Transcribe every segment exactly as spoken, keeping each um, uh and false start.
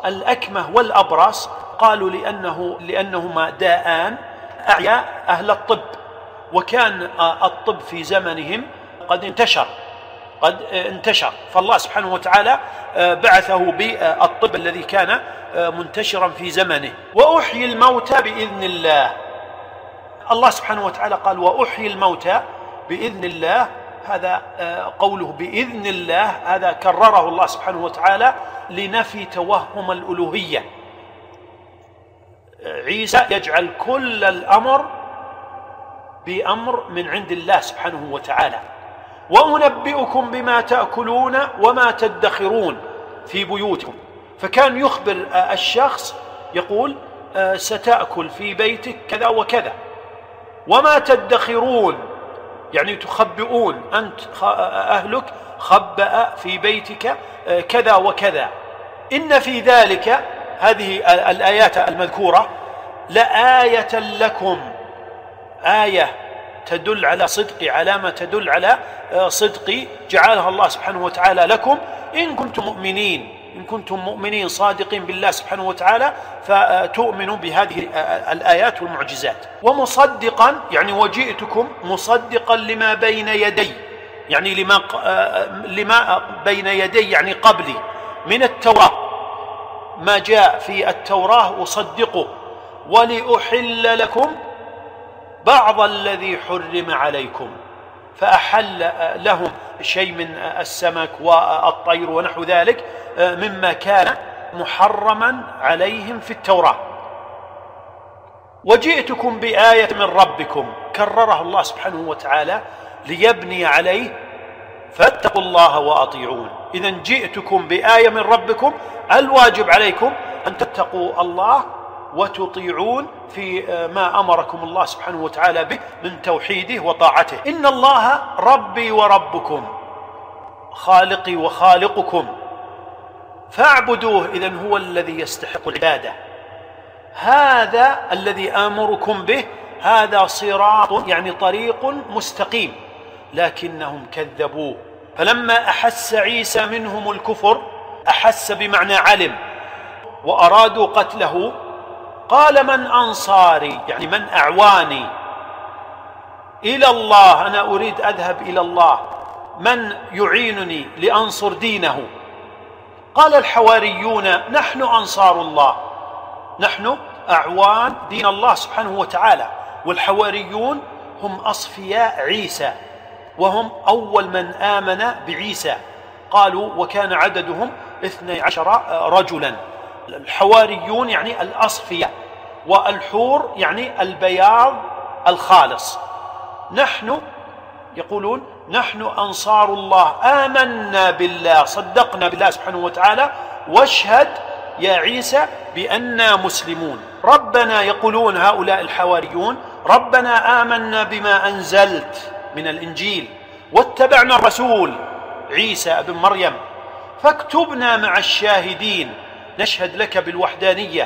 الأكمة والأبرص قالوا لأنه لأنهما داءان أعيا أهل الطب، وكان الطب في زمنهم قد انتشر قد انتشر فالله سبحانه وتعالى بعثه بالطب الذي كان منتشرا في زمنه. وأحيي الموتى بإذن الله، الله سبحانه وتعالى قال وأحيي الموتى بإذن الله، هذا قوله بإذن الله هذا كرره الله سبحانه وتعالى لنفي توهم الألوهية. عيسى يجعل كل الأمر بأمر من عند الله سبحانه وتعالى. وأنبئكم بما تأكلون وما تدخرون في بيوتكم، فكان يخبر الشخص يقول ستأكل في بيتك كذا وكذا، وما تدخرون يعني تخبئون، أنت أهلك خبأ في بيتك كذا وكذا. إن في ذلك هذه الآيات المذكورة لآية لكم، آية تدل على صدق، علامة تدل على صدق جعلها الله سبحانه وتعالى لكم إن كنتم مؤمنين، إن كنتم مؤمنين صادقين بالله سبحانه وتعالى فتؤمنوا بهذه الآيات والمعجزات. ومصدقا يعني وجئتكم مصدقا لما بين يدي، يعني لما, لما بين يدي يعني قبلي من التوراة، ما جاء في التوراة أصدقه، ولأحل لكم بعض الذي حرم عليكم، فأحل لهم شيء من السمك والطير ونحو ذلك مما كان محرما عليهم في التوراة. وجئتكم بآية من ربكم، كررها الله سبحانه وتعالى ليبني عليه فاتقوا الله وأطيعون. إذن جئتكم بآية من ربكم، الواجب عليكم أن تتقوا الله وتطيعون في ما أمركم الله سبحانه وتعالى به من توحيده وطاعته. إن الله ربي وربكم، خالقي وخالقكم، فاعبدوه، إذن هو الذي يستحق العبادة. هذا الذي آمركم به، هذا صراط يعني طريق مستقيم، لكنهم كذبوه. فلما أحس عيسى منهم الكفر، أحس بمعنى علم، وأرادوا قتله، قال من أنصاري يعني من أعواني إلى الله، أنا أريد أذهب إلى الله، من يعينني لأنصر دينه؟ قال الحواريون نحن أنصار الله، نحن أعوان دين الله سبحانه وتعالى. والحواريون هم أصفياء عيسى، وهم أول من آمن بعيسى، قالوا وكان عددهم اثني عشر رجلا. الحواريون يعني الأصفياء، والحور يعني البياض الخالص. نحن يقولون نحن أنصار الله، آمنا بالله، صدقنا بالله سبحانه وتعالى، واشهد يا عيسى بأننا مسلمون. ربنا يقولون هؤلاء الحواريون ربنا آمنا بما أنزلت من الإنجيل واتبعنا الرسول عيسى ابن مريم فاكتبنا مع الشاهدين، نشهد لك بالوحدانية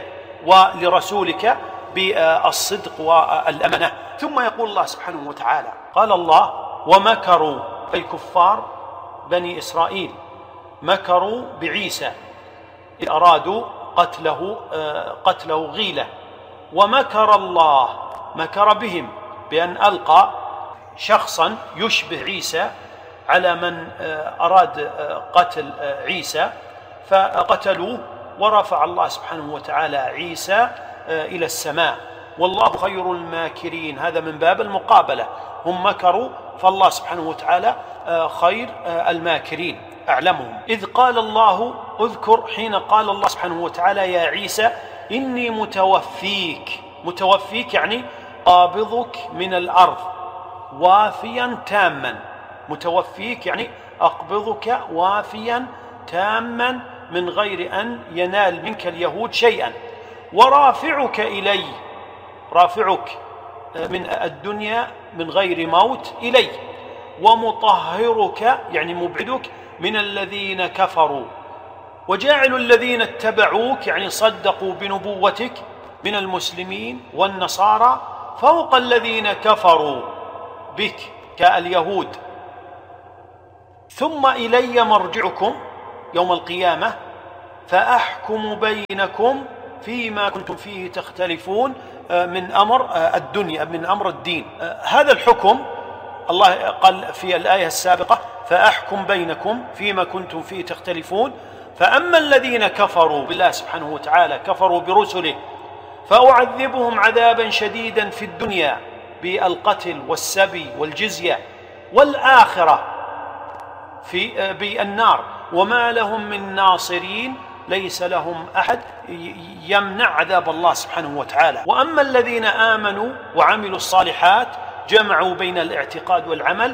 ولرسولك بالصدق والأمانة. ثم يقول الله سبحانه وتعالى قال الله ومكروا، الكفار بني إسرائيل مكروا بعيسى إذ أرادوا قتله قتله غيلة، ومكر الله مكر بهم بأن ألقى شخصا يشبه عيسى على من أراد قتل عيسى فقتلوه، ورفع الله سبحانه وتعالى عيسى إلى السماء، والله خير الماكرين. هذا من باب المقابلة، هم مكروا فالله سبحانه وتعالى خير الماكرين أعلمهم. إذ قال الله، اذكر حين قال الله سبحانه وتعالى يا عيسى إني متوفيك، متوفيك يعني قابضك من الأرض وافيا تاما، متوفيك يعني أقبضك وافيا تاما من غير أن ينال منك اليهود شيئا، ورافعك إلي، رافعك من الدنيا من غير موت إلي، ومطهرك يعني مبعدك من الذين كفروا، وجاعل الذين اتبعوك يعني صدقوا بنبوتك من المسلمين والنصارى فوق الذين كفروا بك كاليهود، ثم إلي مرجعكم يوم القيامة فأحكم بينكم فيما كنتم فيه تختلفون من أمر الدنيا، من أمر الدين. هذا الحكم الله قال في الآية السابقة فأحكم بينكم فيما كنتم فيه تختلفون. فأما الذين كفروا بالله سبحانه وتعالى، كفروا برسله، فأعذبهم عذابا شديدا في الدنيا بالقتل والسبي والجزية، والآخرة في بالنار، وما لهم من ناصرين، ليس لهم أحد يمنع عذاب الله سبحانه وتعالى. وأما الذين آمنوا وعملوا الصالحات، جمعوا بين الاعتقاد والعمل،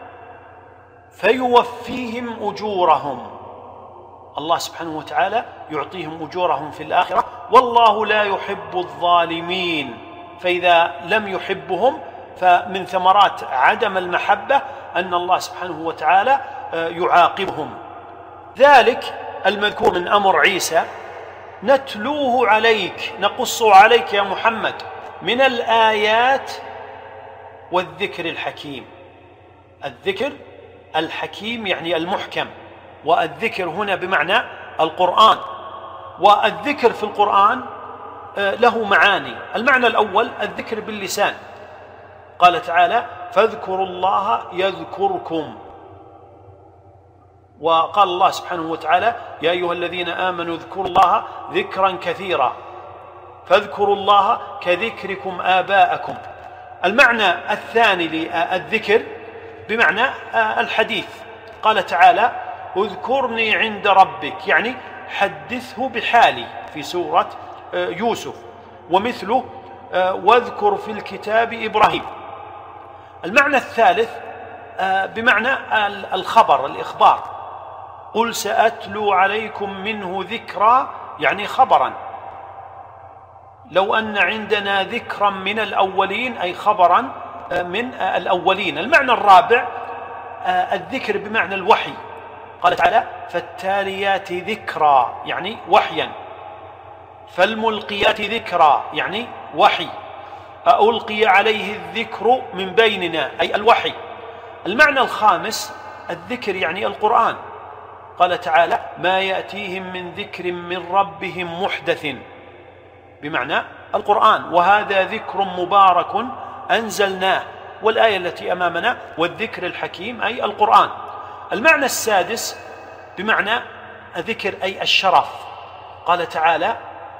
فيوفيهم أجورهم، الله سبحانه وتعالى يعطيهم أجورهم في الآخرة، والله لا يحب الظالمين. فإذا لم يحبهم فمن ثمرات عدم المحبة أن الله سبحانه وتعالى يعاقبهم. ذلك المذكور من أمر عيسى نتلوه عليك، نقصه عليك يا محمد من الآيات والذكر الحكيم. الذكر الحكيم يعني المحكم، والذكر هنا بمعنى القرآن. والذكر في القرآن له معاني. المعنى الأول الذكر باللسان، قال تعالى فاذكروا الله يذكركم. وقال الله سبحانه وتعالى يا أيها الذين آمنوا اذكروا الله ذكرا كثيرا، فاذكروا الله كذكركم آباءكم. المعنى الثاني للذكر بمعنى الحديث، قال تعالى اذكرني عند ربك، يعني حدثه بحالي في سورة يوسف. ومثله واذكر في الكتاب إبراهيم. المعنى الثالث بمعنى الخبر، الإخبار، قل سأتلو عليكم منه ذكرا، يعني خبرا. لو أن عندنا ذكرا من الأولين، أي خبرا من الأولين. المعنى الرابع الذكر بمعنى الوحي، قال تعالى فالتاليات ذكرا، يعني وحيا، فالملقيات ذكرا، يعني وحي، ألقي عليه الذكر من بيننا، أي الوحي. المعنى الخامس الذكر يعني القرآن، قال تعالى ما يأتيهم من ذكر من ربهم محدث، بمعنى القرآن، وهذا ذكر مبارك أنزلناه. والآية التي أمامنا والذكر الحكيم أي القرآن. المعنى السادس بمعنى ذكر أي الشرف، قال تعالى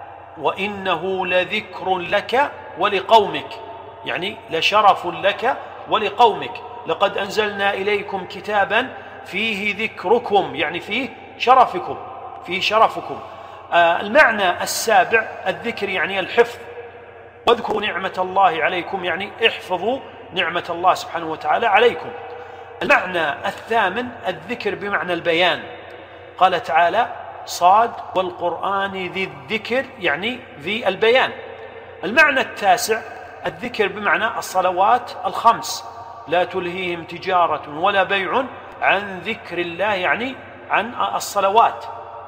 وإنه لذكر لك ولقومك، يعني لشرف لك ولقومك، لقد أنزلنا إليكم كتابا فيه ذكركم، يعني فيه شرفكم، فيه شرفكم. آه المعنى السابع الذكر يعني الحفظ، واذكروا نعمة الله عليكم، يعني احفظوا نعمة الله سبحانه وتعالى عليكم. المعنى الثامن الذكر بمعنى البيان، قال تعالى صاد والقرآن ذي الذكر، يعني ذي البيان. المعنى التاسع الذكر بمعنى الصلوات الخمس، لا تلهيهم تجارة ولا بيع عن ذكر الله، يعني عن الصلوات.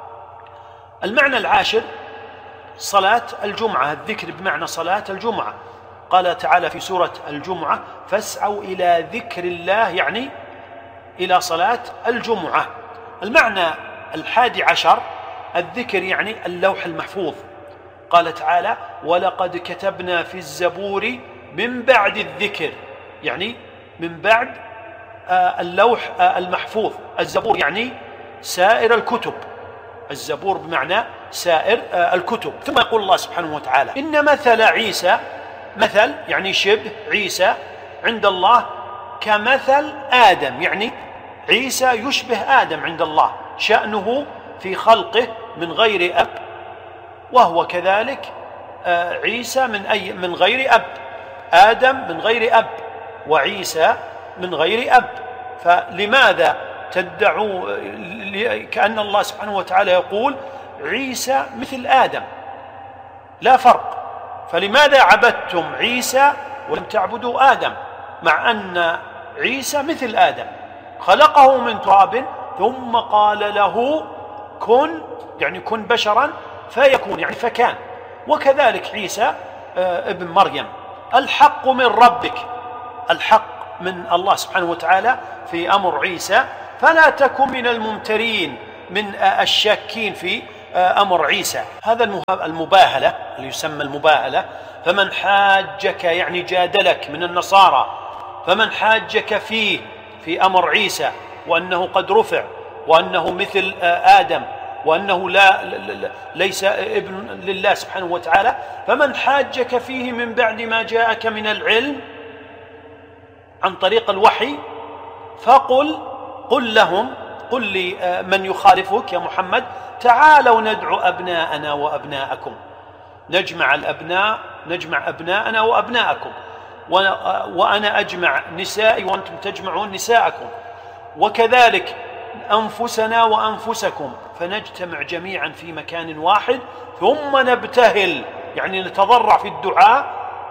المعنى العاشر صلاة الجمعة، الذكر بمعنى صلاة الجمعة، قال تعالى في سورة الجمعة فاسعوا إلى ذكر الله، يعني إلى صلاة الجمعة. المعنى الحادي عشر الذكر يعني اللوح المحفوظ، قال تعالى ولقد كتبنا في الزبور من بعد الذكر، يعني من بعد اللوح المحفوظ. الزبور يعني سائر الكتب، الزبور بمعنى سائر الكتب. ثم يقول الله سبحانه وتعالى إن مثل عيسى، مثل يعني شبه عيسى عند الله كمثل آدم، يعني عيسى يشبه آدم عند الله، شأنه في خلقه من غير أب، وهو كذلك عيسى من أي من غير أب. آدم من غير أب وعيسى من غير أب، فلماذا تدعوا كأن الله سبحانه وتعالى يقول عيسى مثل آدم؟ لا فرق. فلماذا عبدتم عيسى ولم تعبدوا آدم، مع أن عيسى مثل آدم خلقه من تراب ثم قال له كن، يعني كن بشرا فيكون، يعني فكان. وكذلك عيسى ابن مريم. الحق من ربك، الحق من الله سبحانه وتعالى في أمر عيسى، فلا تكن من الممترين، من الشاكين في أمر عيسى. هذا المباهلة اللي يسمى المباهلة. فمن حاجك يعني جادلك من النصارى، فمن حاجك فيه في أمر عيسى وأنه قد رفع وأنه مثل آدم وأنه لا ليس ابن لله سبحانه وتعالى، فمن حاجك فيه من بعد ما جاءك من العلم عن طريق الوحي فقل قل لهم قل لي من يخالفك يا محمد تعالوا ندعو أبناءنا وأبناءكم، نجمع الأبناء نجمع أبناءنا وأبناءكم، وأنا أجمع نسائي وأنتم تجمعون نساءكم، وكذلك أنفسنا وأنفسكم، فنجتمع جميعا في مكان واحد ثم نبتهل يعني نتضرع في الدعاء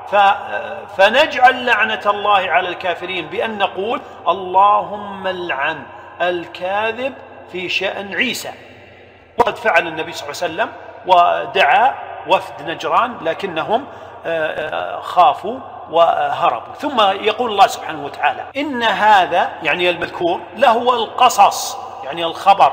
فنجعل لعنة الله على الكافرين بأن نقول اللهم لعن الكاذب في شأن عيسى. وقد فعل النبي صلى الله عليه وسلم ودعا وفد نجران لكنهم خافوا وهربوا. ثم يقول الله سبحانه وتعالى إن هذا يعني المذكور لهو القصص يعني الخبر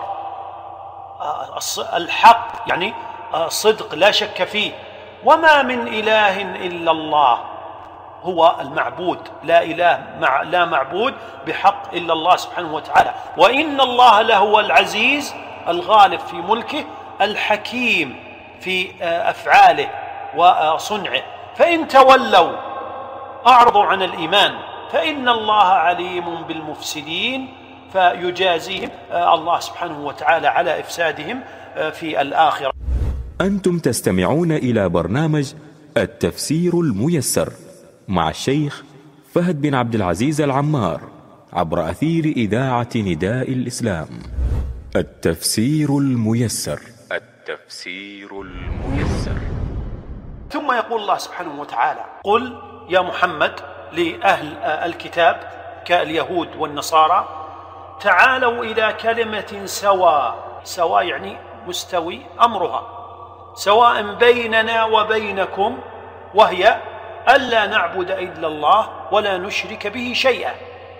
الحق يعني صدق لا شك فيه، وما من إله إلا الله هو المعبود، لا إله مع لا معبود بحق إلا الله سبحانه وتعالى، وإن الله لهو العزيز الغالب في ملكه الحكيم في أفعاله وصنعه، فإن تولوا أعرضوا عن الإيمان فإن الله عليم بالمفسدين، فيجازيهم الله سبحانه وتعالى على إفسادهم في الآخرة. أنتم تستمعون إلى برنامج التفسير الميسر مع الشيخ فهد بن عبد العزيز العمار عبر أثير إذاعة نداء الإسلام. التفسير الميسر التفسير الميسر. ثم يقول الله سبحانه وتعالى قل يا محمد لأهل الكتاب كاليهود والنصارى تعالوا إلى كلمة سواء، سواء يعني مستوي أمرها، سواء بيننا وبينكم، وهي ألا نعبد إلا الله ولا نشرك به شيئا،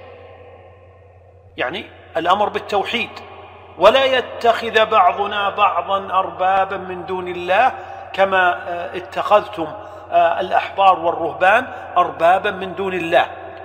يعني الأمر بالتوحيد، ولا يتخذ بعضنا بعضا أربابا من دون الله كما اتخذتم الأحبار والرهبان أربابا من دون الله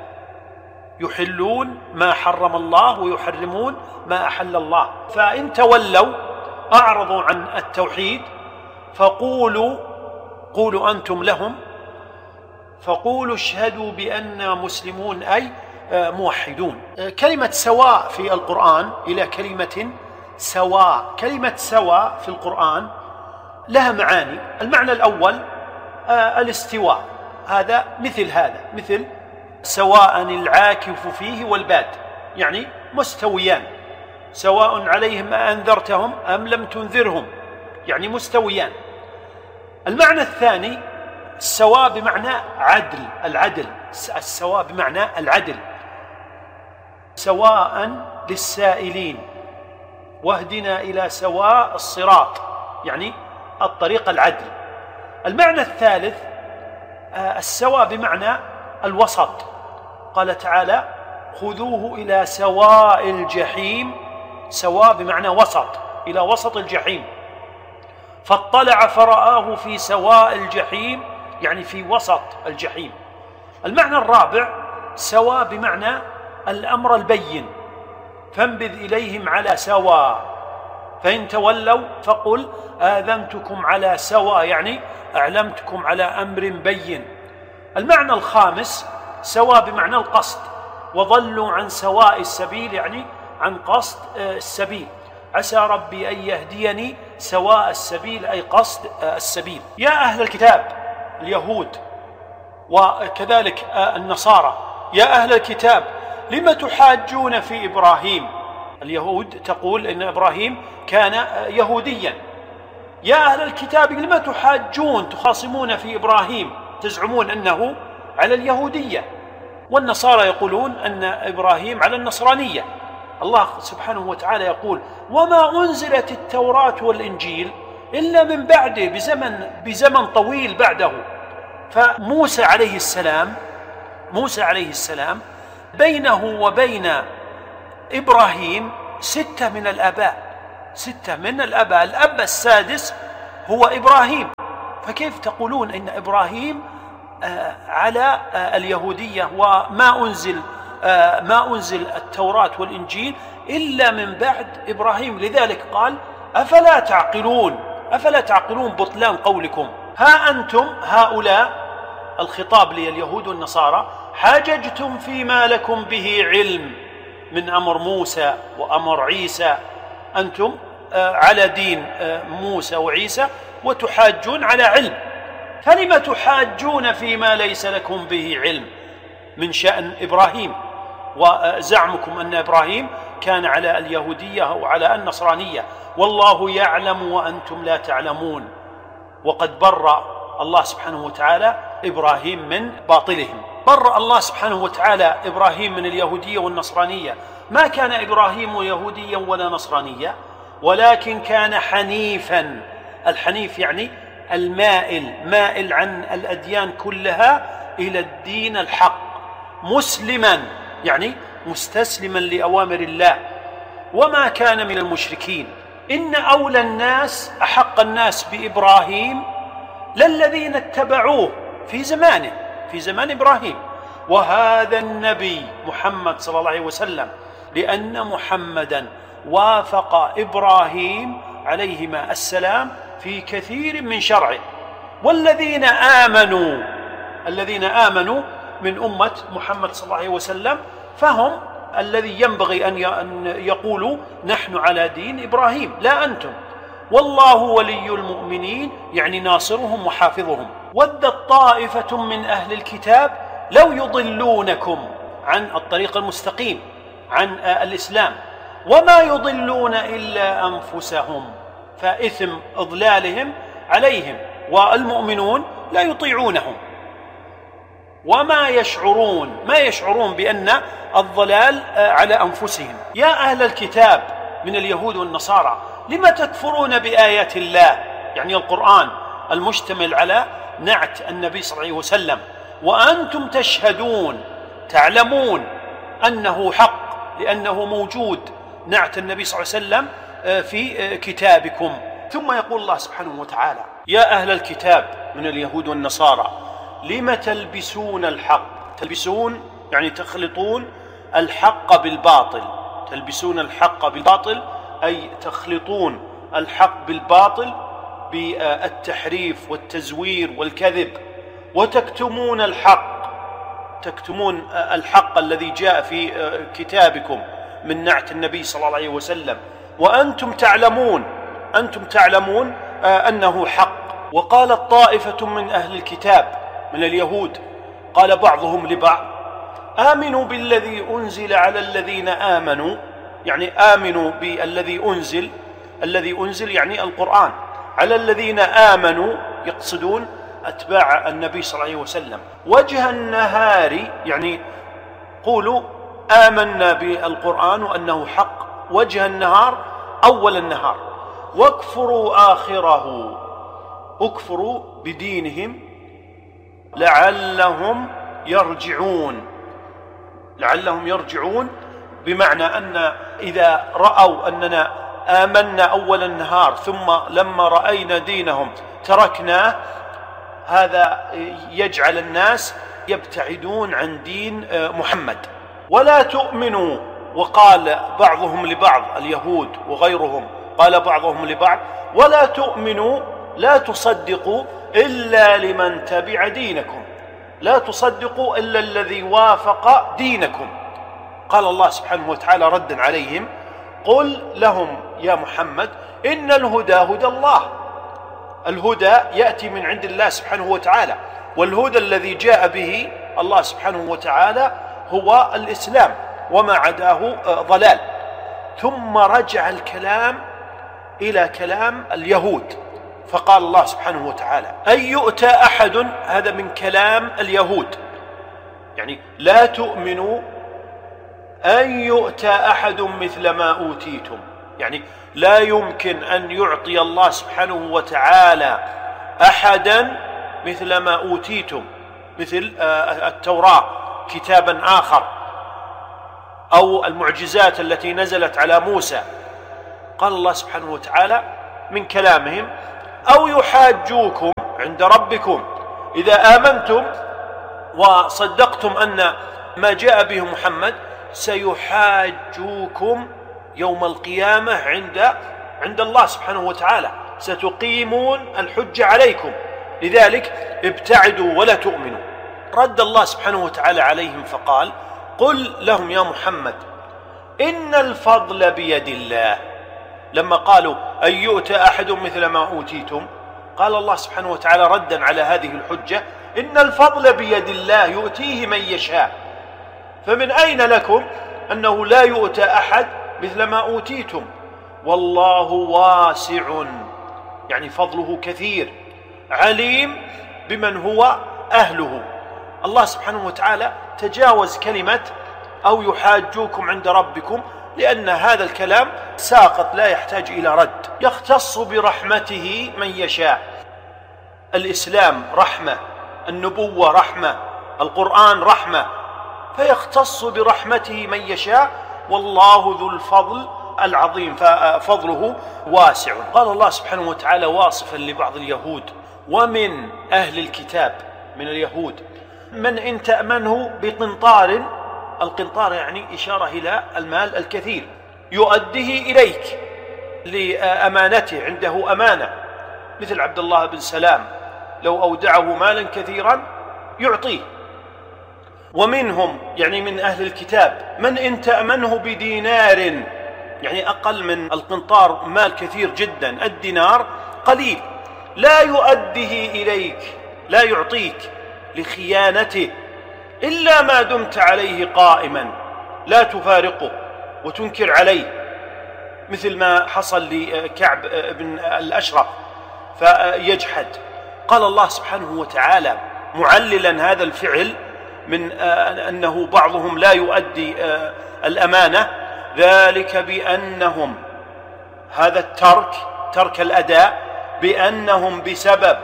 يحلون ما حرم الله ويحرمون ما أحل الله. فإن تولوا أعرضوا عن التوحيد فقولوا قولوا أنتم لهم فقولوا اشهدوا بأننا مسلمون أي موحدون. كلمة سواء في القرآن إلى كلمة سواء، كلمة سواء في القرآن لها معاني. المعنى الأول الاستواء، هذا مثل هذا مثل سواء العاكف فيه والباد، يعني مستويان، سواء عليهم أنذرتهم أم لم تنذرهم، يعني مستويان. المعنى الثاني السواء بمعنى عدل، العدل، السواء بمعنى العدل، سواء للسائلين واهدنا إلى سواء الصراط، يعني الطريق العدل. المعنى الثالث السواء بمعنى الوسط، قال تعالى خذوه إلى سواء الجحيم، سواء بمعنى وسط، إلى وسط الجحيم، فاطلع فرآه في سواء الجحيم، يعني في وسط الجحيم. المعنى الرابع سواء بمعنى الأمر البين، فانبذ إليهم على سواء، فإن تولوا فقل آذنتكم على سواء، يعني أعلمتكم على أمر بين. المعنى الخامس سواء بمعنى القصد، وضلوا عن سواء السبيل، يعني عن قصد السبيل، عسى ربي أن يهديني سواء السبيل أي قصد السبيل. يا أهل الكتاب اليهود وكذلك النصارى، يا أهل الكتاب لم تحاجون في إبراهيم؟ اليهود تقول إن إبراهيم كان يهوديا. يا أهل الكتاب لم تحاجون تخاصمون في إبراهيم، تزعمون أنه على اليهودية، والنصارى يقولون أن إبراهيم على النصرانية. الله سبحانه وتعالى يقول وما أنزلت التوراة والإنجيل إلا من بعده بزمن, بزمن طويل بعده. فموسى عليه السلام موسى عليه السلام بينه وبين إبراهيم ستة من الآباء، ستة من الآباء، الأب السادس هو إبراهيم. فكيف تقولون إن إبراهيم على اليهودية وما أنزل ما أنزل التوراة والإنجيل إلا من بعد إبراهيم؟ لذلك قال أفلا تعقلون، أفلا تعقلون بطلان قولكم. ها أنتم هؤلاء، الخطاب لليهود والنصارى، حاججتم فيما لكم به علم من أمر موسى وأمر عيسى، أنتم على دين موسى وعيسى وتحاجون على علم، فلم تحاجون فيما ليس لكم به علم من شأن إبراهيم، وزعمكم أن إبراهيم كان على اليهودية أو على النصرانية، والله يعلم وأنتم لا تعلمون. وقد برأ الله سبحانه وتعالى إبراهيم من باطلهم، برأ الله سبحانه وتعالى إبراهيم من اليهودية والنصرانية. ما كان إبراهيم يهوديا ولا نصرانيا، ولكن كان حنيفا. الحنيف يعني المائل، مائل عن الأديان كلها إلى الدين الحق، مسلما يعني مستسلما لأوامر الله، وما كان من المشركين. إن أولى الناس، أحق الناس بإبراهيم للذين اتبعوه في زمانه، في زمان إبراهيم، وهذا النبي محمد صلى الله عليه وسلم، لأن محمدا وافق إبراهيم عليهما السلام في كثير من شرعه. والذين آمنوا، الذين آمنوا من أمة محمد صلى الله عليه وسلم، فهم الذي ينبغي أن يقولوا نحن على دين إبراهيم لا أنتم. والله ولي المؤمنين يعني ناصرهم وحافظهم. ودت طائفة من أهل الكتاب لو يضلونكم عن الطريق المستقيم، عن الإسلام، وما يضلون إلا أنفسهم، فإثم إضلالهم عليهم، والمؤمنون لا يطيعونهم، وما يشعرون، ما يشعرون بأن الضلال على أنفسهم. يا أهل الكتاب من اليهود والنصارى، لما تكفرون بآيات الله، يعني القرآن المشتمل على نعت النبي صلى الله عليه وسلم، وأنتم تشهدون، تعلمون أنه حق لأنه موجود نعت النبي صلى الله عليه وسلم في كتابكم. ثم يقول الله سبحانه وتعالى: يا أهل الكتاب من اليهود والنصارى، لم تلبسون الحق، تلبسون يعني تخلطون الحق بالباطل، تلبسون الحق بالباطل أي تخلطون الحق بالباطل بالتحريف والتزوير والكذب، وتكتمون الحق، تكتمون الحق الذي جاء في كتابكم من نعت النبي صلى الله عليه وسلم، وأنتم تعلمون، أنتم تعلمون أنه حق. وقالت طائفة من أهل الكتاب من اليهود، قال بعضهم لبعض: آمنوا بالذي أنزل على الذين آمنوا، يعني آمنوا بالذي أنزل، الذي أنزل يعني القرآن، على الذين آمنوا، يقصدون أتباع النبي صلى الله عليه وسلم، وجه النهار، يعني قولوا آمنا بالقرآن وأنه حق وجه النهار، أول النهار، واكفروا آخره، اكفروا بدينهم لعلهم يرجعون، لعلهم يرجعون بمعنى أن إذا رأوا أننا آمنا أول النهار ثم لما رأينا دينهم تركناه، هذا يجعل الناس يبتعدون عن دين محمد. ولا تؤمنوا، وقال بعضهم لبعض، اليهود وغيرهم، قال بعضهم لبعض: ولا تؤمنوا، لا تصدقوا إلا لمن تبع دينكم، لا تصدقوا إلا الذي وافق دينكم. قال الله سبحانه وتعالى ردا عليهم: قل لهم يا محمد إن الهدى هدى الله. الهدى يأتي من عند الله سبحانه وتعالى، والهدى الذي جاء به الله سبحانه وتعالى هو الإسلام، وما عداه ضلال. ثم رجع الكلام إلى كلام اليهود، فقال الله سبحانه وتعالى: أن يؤتى أحد، هذا من كلام اليهود، يعني لا تؤمنوا أن يؤتى أحد مثل ما أوتيتم، يعني لا يمكن أن يعطي الله سبحانه وتعالى أحدا مثل ما أوتيتم، مثل التوراة كتابا آخر، أو المعجزات التي نزلت على موسى، قال الله سبحانه وتعالى من كلامهم: أو يحاجوكم عند ربكم إذا آمنتم وصدقتم أن ما جاء به محمد سيحاجوكم يوم القيامة عند عند الله سبحانه وتعالى، ستقيمون الحجة عليكم، لذلك ابتعدوا ولا تؤمنوا. رد الله سبحانه وتعالى عليهم فقال: قل لهم يا محمد إن الفضل بيد الله. لما قالوا أن يؤتى أحد مثل ما أوتيتم، قال الله سبحانه وتعالى ردا على هذه الحجة: إن الفضل بيد الله يؤتيه من يشاء. فمن أين لكم أنه لا يؤتى أحد مثل ما أوتيتم؟ والله واسع، يعني فضله كثير، عليم بمن هو أهله. الله سبحانه وتعالى تجاوز كلمة أو يحاجوكم عند ربكم، لأن هذا الكلام ساقط لا يحتاج إلى رد. يختص برحمته من يشاء. الإسلام رحمة، النبوة رحمة، القرآن رحمة، فيختص برحمته من يشاء، والله ذو الفضل العظيم، ففضله واسع. قال الله سبحانه وتعالى واصفا لبعض اليهود ومن أهل الكتاب من اليهود: من إن تأمنه بقنطار، القنطار يعني إشارة إلى المال الكثير، يؤديه إليك لأمانته، عنده أمانة، مثل عبد الله بن سلام لو أودعه مالا كثيرا يعطيه. ومنهم يعني من أهل الكتاب من إن تأمنه بدينار، يعني أقل من القنطار مال كثير جدا، الدينار قليل، لا يؤديه إليك، لا يعطيك لخيانته، إلا ما دمت عليه قائما، لا تفارقه وتنكر عليه، مثل ما حصل لكعب بن الأشرف فيجحد. قال الله سبحانه وتعالى معللا هذا الفعل من أنه بعضهم لا يؤدي الأمانة: ذلك بأنهم، هذا الترك ترك الأداء، بأنهم بسبب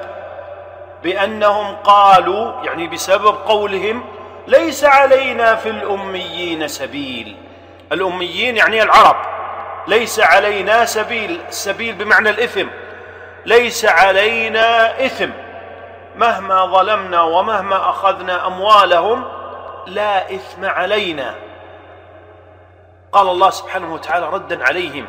بأنهم قالوا، يعني بسبب قولهم: ليس علينا في الأميين سبيل. الأميين يعني العرب، ليس علينا سبيل، السبيل بمعنى الإثم، ليس علينا إثم، مهما ظلمنا ومهما أخذنا أموالهم لا إثم علينا. قال الله سبحانه وتعالى ردا عليهم: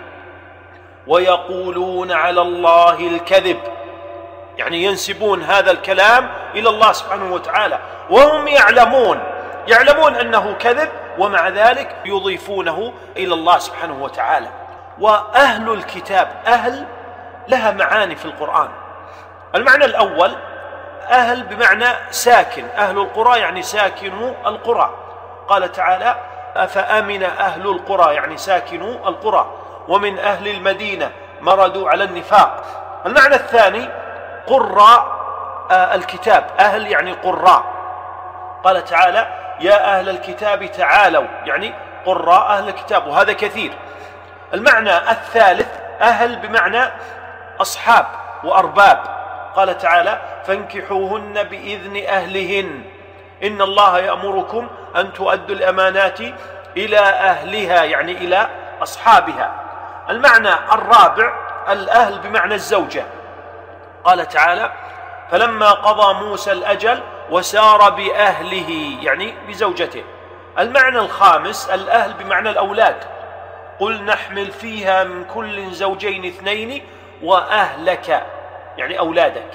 ويقولون على الله الكذب، يعني ينسبون هذا الكلام إلى الله سبحانه وتعالى وهم يعلمون يعلمون أنه كذب، ومع ذلك يضيفونه إلى الله سبحانه وتعالى. وأهل الكتاب، أهل لها معاني في القرآن. المعنى الأول أهل بمعنى ساكن، أهل القرى يعني ساكنوا القرى. قال تعالى: أفأمن أهل القرى، يعني ساكنوا القرى، ومن أهل المدينة مردوا على النفاق. المعنى الثاني قراء الكتاب، أهل يعني قراء. قال تعالى: يا أهل الكتاب تعالوا، يعني قراء أهل الكتاب، وهذا كثير. المعنى الثالث أهل بمعنى أصحاب وأرباب. قال تعالى: فانكحوهن بإذن أهلهن إن الله يأمركم أن تؤدوا الأمانات إلى أهلها، يعني إلى أصحابها. المعنى الرابع الأهل بمعنى الزوجة. قال تعالى: فلما قضى موسى الأجل وسار بأهله، يعني بزوجته. المعنى الخامس الأهل بمعنى الأولاد. قل نحمل فيها من كل زوجين اثنين وأهلك، يعني أولادك.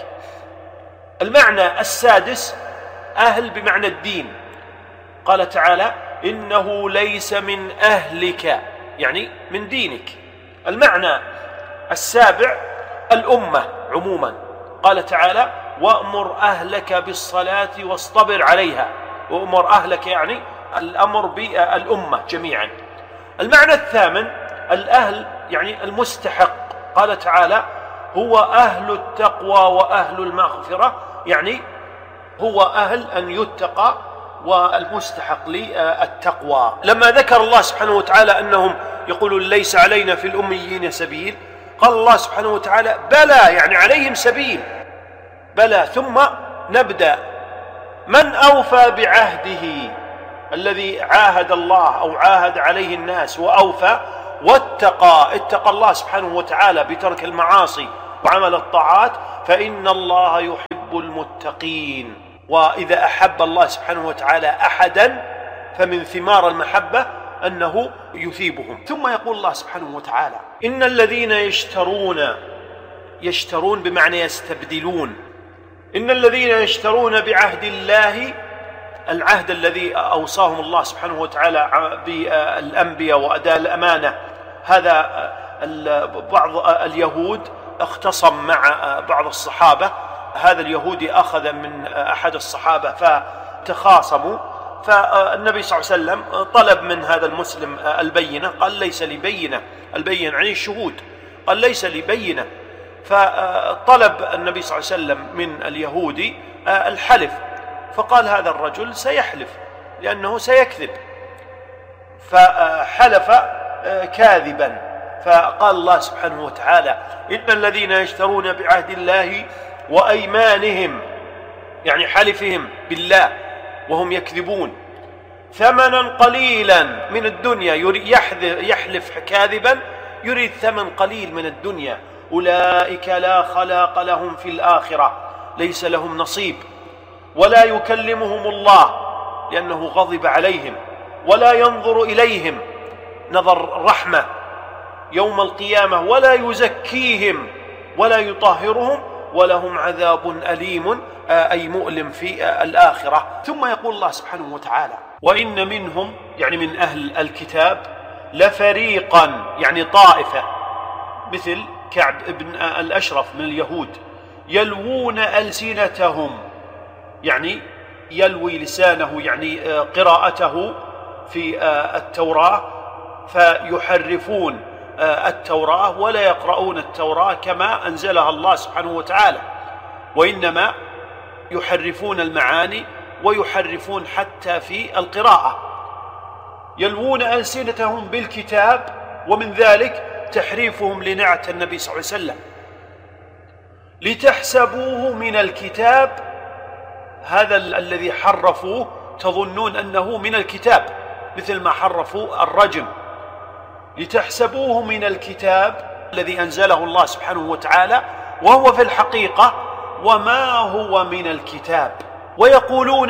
المعنى السادس أهل بمعنى الدين. قال تعالى: إنه ليس من أهلك، يعني من دينك. المعنى السابع الأمة عموما. قال تعالى: وأمر أهلك بالصلاة واصطبر عليها. وأمر أهلك يعني الأمر بالأمة جميعا. المعنى الثامن الأهل يعني المستحق. قال تعالى: هو أهل التقوى وأهل المغفرة، يعني هو أهل أن يتقى والمستحق للتقوى. لما ذكر الله سبحانه وتعالى أنهم يقولون ليس علينا في الأميين سبيل، قال الله سبحانه وتعالى: بلى، يعني عليهم سبيل، بلى. ثم نبدأ: من أوفى بعهده، الذي عاهد الله أو عاهد عليه الناس وأوفى، واتقى اتقى الله سبحانه وتعالى بترك المعاصي وعمل الطاعات فإن الله يحب المتقين. وإذا أحب الله سبحانه وتعالى أحدا فمن ثمار المحبة أنه يثيبهم. ثم يقول الله سبحانه وتعالى إن الذين يشترون يشترون بمعنى يستبدلون إن الذين يشترون بعهد الله، العهد الذي أوصاهم الله سبحانه وتعالى بالأنبياء وأداء الأمانة. هذا بعض اليهود اختصم مع بعض الصحابة، هذا اليهودي أخذ من أحد الصحابة فتخاصموا، فالنبي صلى الله عليه وسلم طلب من هذا المسلم البينة، قال ليس لي بينة، البينة يعني الشهود، قال ليس لي بينة. فطلب النبي صلى الله عليه وسلم من اليهودي الحلف، فقال هذا الرجل سيحلف لأنه سيكذب، فحلف كاذبا. فقال الله سبحانه وتعالى إن الذين يشترون بعهد الله وأيمانهم، يعني حلفهم بالله وهم يكذبون، ثمنا قليلا من الدنيا، يحلف كاذبا يريد ثمن قليل من الدنيا، أولئك لا خلاق لهم في الآخرة، ليس لهم نصيب، ولا يكلمهم الله لأنه غضب عليهم، ولا ينظر إليهم نظر رحمة يوم القيامة، ولا يزكيهم ولا يطهرهم، ولهم عذاب أليم أي مؤلم في الآخرة. ثم يقول الله سبحانه وتعالى وإن منهم، يعني من أهل الكتاب، لفريقا يعني طائفة مثل كعب بن الأشرف من اليهود، يلوون ألسنتهم، يعني يلوي لسانه يعني قراءته في التوراة، فيحرفون التوراة ولا يقرؤون التوراة كما أنزلها الله سبحانه وتعالى، وإنما يحرفون المعاني ويحرفون حتى في القراءة. يلوون ألسنتهم بالكتاب، ومن ذلك تحريفهم لنعت النبي صلى الله عليه وسلم، لتحسبوه من الكتاب، هذا الذي حرفوه تظنون أنه من الكتاب، مثل ما حرفوا الرجم، لتحسبوه من الكتاب الذي أنزله الله سبحانه وتعالى، وهو في الحقيقة وما هو من الكتاب، ويقولون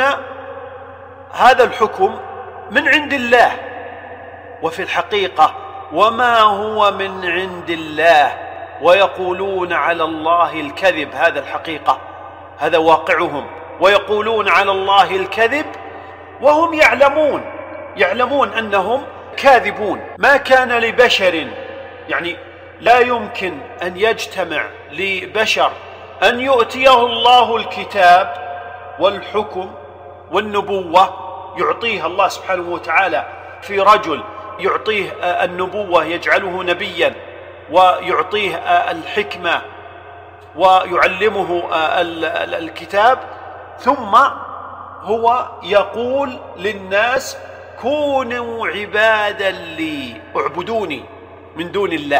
هذا الحكم من عند الله، وفي الحقيقة وما هو من عند الله، ويقولون على الله الكذب، هذا الحقيقة، هذا واقعهم، ويقولون على الله الكذب وهم يعلمون يعلمون أنهم كاذبون. ما كان لبشر، يعني لا يمكن أن يجتمع لبشر أن يؤتيه الله الكتاب والحكم والنبوة، يعطيها الله سبحانه وتعالى في رجل، يعطيه النبوة يجعله نبيا، ويعطيه الحكمة ويعلمه الكتاب، ثم هو يقول للناس كونوا عبادا لي، اعبدوني من دون الله.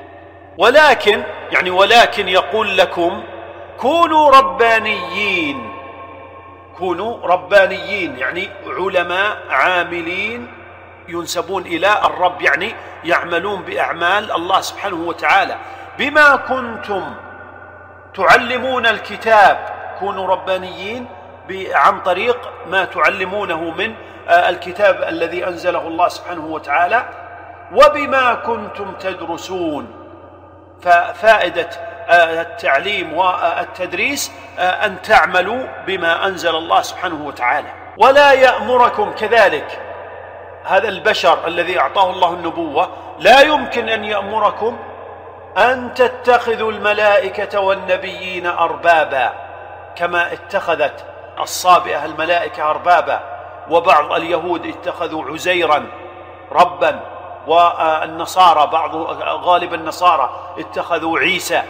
ولكن يعني ولكن يقول لكم كونوا ربانيين، كونوا ربانيين يعني علماء عاملين ينسبون إلى الرب، يعني يعملون بأعمال الله سبحانه وتعالى، بما كنتم تعلمون الكتاب، كونوا ربانيين عن طريق ما تعلمونه من الكتاب الذي أنزله الله سبحانه وتعالى، وبما كنتم تدرسون. ففائدة التعليم والتدريس أن تعملوا بما أنزل الله سبحانه وتعالى. ولا يأمركم كذلك، هذا البشر الذي أعطاه الله النبوة لا يمكن أن يأمركم أن تتخذوا الملائكة والنبيين أربابا، كما اتخذت الصابئة الملائكة أربابا، وبعض اليهود اتخذوا عزيرا ربا، والنصارى بعض غالب النصارى اتخذوا عيسى.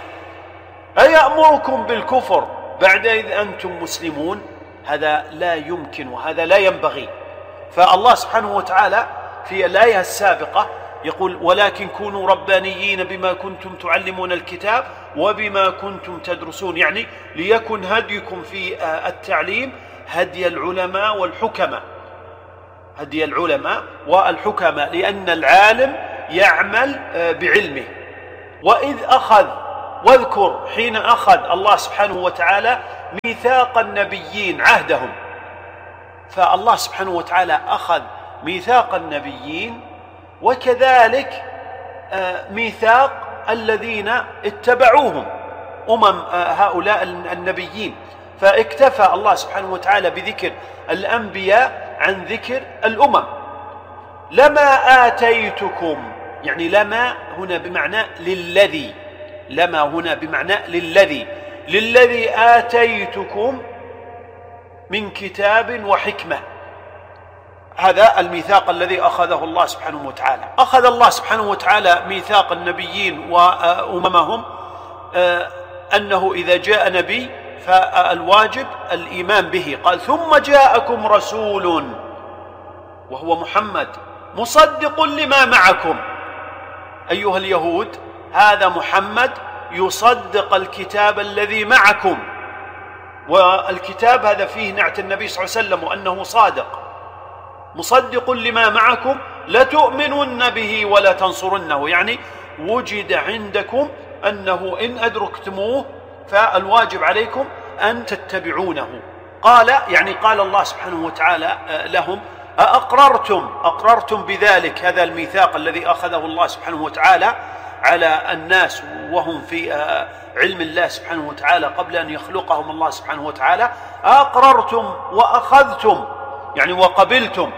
أيأمركم بالكفر بعد إذ أنتم مسلمون؟ هذا لا يمكن وهذا لا ينبغي. فالله سبحانه وتعالى في الآية السابقة يقول ولكن كونوا ربانيين بما كنتم تعلمون الكتاب وبما كنتم تدرسون، يعني ليكن هديكم في التعليم هدي العلماء والحكماء، هدي العلماء والحكماء، لأن العالم يعمل بعلمه. وإذ أخذ واذكر حين أخذ الله سبحانه وتعالى ميثاق النبيين عهدهم، فالله سبحانه وتعالى أخذ ميثاق النبيين وكذلك ميثاق الذين اتبعوهم أمم هؤلاء النبيين، فاكتفى الله سبحانه وتعالى بذكر الأنبياء عن ذكر الأمم. لما آتيتكم، يعني لما هنا بمعنى للذي، لما هنا بمعنى للذي، للذي آتيتكم من كتاب وحكمة. هذا الميثاق الذي أخذه الله سبحانه وتعالى. أخذ الله سبحانه وتعالى ميثاق النبيين وأممهم أنه إذا جاء نبي فالواجب الإيمان به. قال ثم جاءكم رسول وهو محمد مصدق لما معكم. أيها اليهود، هذا محمد يصدق الكتاب الذي معكم، والكتاب هذا فيه نعت النبي صلى الله عليه وسلم وأنه صادق. مصدق لما معكم لتؤمنن به ولا تنصرنه، يعني وجد عندكم أنه إن أدركتموه فالواجب عليكم أن تتبعونه. قال يعني قال الله سبحانه وتعالى لهم أأقررتم أقررتم بذلك، هذا الميثاق الذي أخذه الله سبحانه وتعالى على الناس وهم في علم الله سبحانه وتعالى قبل أن يخلقهم الله سبحانه وتعالى. أقررتم وأخذتم يعني وقبلتم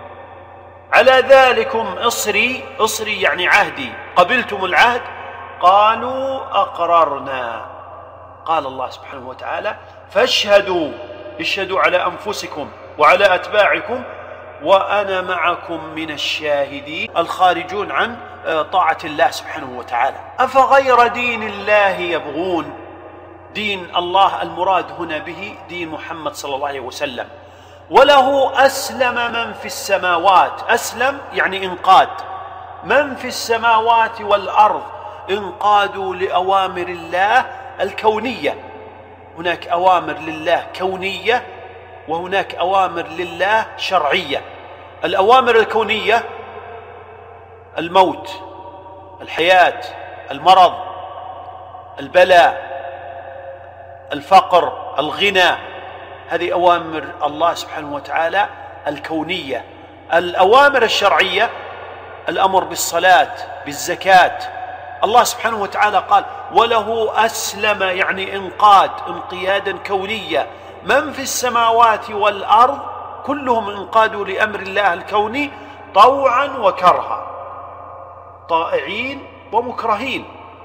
على ذلكم إصري، إصري يعني عهدي، قبلتم العهد. قالوا أقررنا. قال الله سبحانه وتعالى فاشهدوا، اشهدوا على أنفسكم وعلى أتباعكم وأنا معكم من الشاهدين الخارجون عن طاعة الله سبحانه وتعالى. أفغير دين الله يبغون؟ دين الله المراد هنا به دين محمد صلى الله عليه وسلم. وله أسلم من في السماوات، أسلم يعني انقاد، من في السماوات والأرض انقادوا لأوامر الله الكونية. هناك أوامر لله كونية وهناك أوامر لله شرعية. الأوامر الكونية الموت، الحياة، المرض، البلاء، الفقر، الغنى، هذه أوامر الله سبحانه وتعالى الكونية. الأوامر الشرعية الأمر بالصلاة، بالزكاة. الله سبحانه وتعالى قال وله أسلم يعني انقاد، انقيادا كونيا، من في السماوات والأرض كلهم انقادوا لأمر الله الكوني طوعا وكرها، طائعين ومكرهين،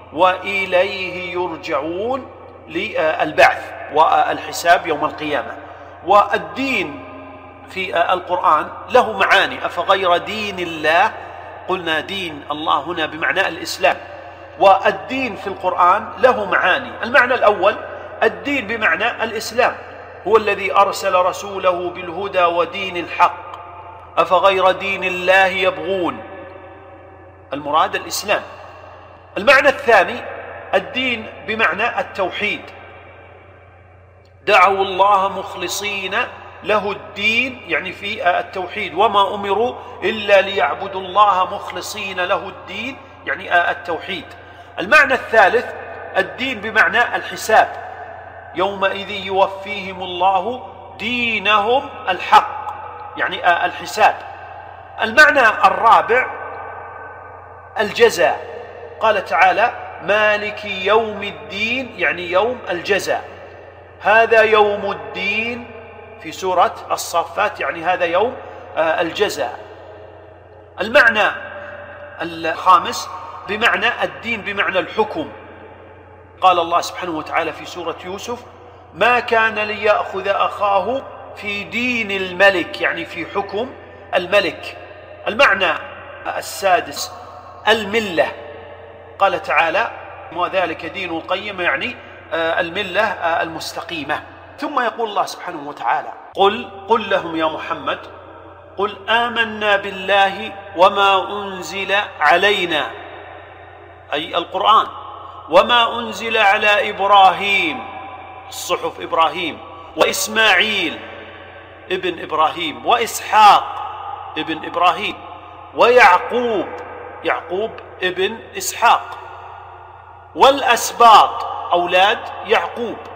وإليه يرجعون للبعث والحساب يوم القيامة. والدين في القرآن له معاني. أفغير دين الله، قلنا دين الله هنا بمعنى الإسلام، والدين في القرآن له معاني. المعنى الأول الدين بمعنى الإسلام، هو الذي أرسل رسوله بالهدى ودين الحق. أفغير دين الله يبغون، المراد الإسلام. المعنى الثاني الدين بمعنى التوحيد، دعوا الله مخلصين له الدين يعني في التوحيد، وما أمروا إلا ليعبدوا الله مخلصين له الدين يعني التوحيد. المعنى الثالث الدين بمعنى الحساب، يومئذ يوفيهم الله دينهم الحق يعني الحساب. المعنى الرابع الجزاء، قال تعالى مالك يوم الدين يعني يوم الجزاء، هذا يوم الدين في سورة الصافات يعني هذا يوم الجزاء. المعنى الخامس بمعنى الدين بمعنى الحكم، قال الله سبحانه وتعالى في سورة يوسف ما كان ليأخذ أخاه في دين الملك يعني في حكم الملك. المعنى السادس الملة، قال تعالى وذلك دين القيم يعني الملة المستقيمة. ثم يقول الله سبحانه وتعالى قل قل لهم يا محمد قل آمنا بالله وما أنزل علينا أي القرآن، وما أنزل على إبراهيم الصحف إبراهيم وإسماعيل ابن إبراهيم وإسحاق ابن إبراهيم ويعقوب يعقوب ابن إسحاق، والأسباط أولاد يعقوب.